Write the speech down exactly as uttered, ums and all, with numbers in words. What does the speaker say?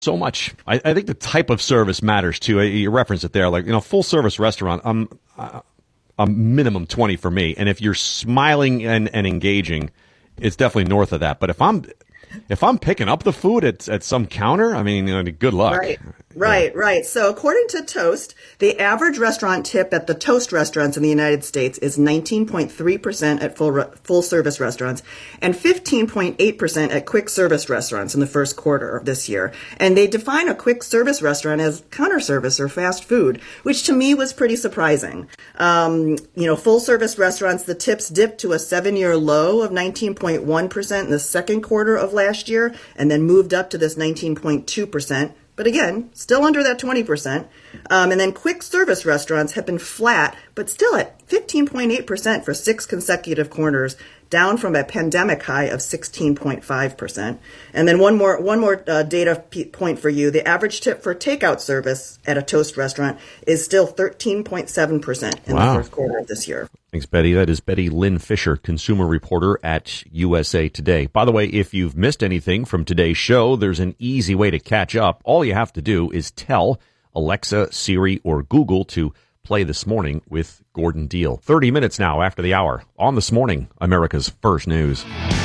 So much. I, I think the type of service matters too. You reference it there, like, you know, full service restaurant. Um, uh, a minimum twenty for me. And if you're smiling and, and engaging, it's definitely north of that. But if I'm if I'm picking up the food at at some counter, I mean, you know, good luck. Right. Right, yeah. right. So according to Toast, the average restaurant tip at the Toast restaurants in the United States is nineteen point three percent at full re- full service restaurants and fifteen point eight percent at quick service restaurants in the first quarter of this year. And they define a quick service restaurant as counter service or fast food, which to me was pretty surprising. Um, you know, full service restaurants, the tips dipped to a seven-year low of nineteen point one percent in the second quarter of last year and then moved up to this nineteen point two percent. But again, still under that twenty percent. Um, and then quick service restaurants have been flat, but still at fifteen point eight percent for six consecutive quarters, down from a pandemic high of sixteen point five percent. And then one more one more uh, data p- point for you. The average tip for takeout service at a Toast restaurant is still thirteen point seven percent in wow. the first quarter of this year. Thanks, Betty. That is Betty Lynn Fisher, consumer reporter at U S A Today. By the way, if you've missed anything from today's show, there's an easy way to catch up. All you have to do is tell Alexa, Siri, or Google to play This Morning with Gordon Deal. thirty minutes now after the hour on This Morning, America's First News.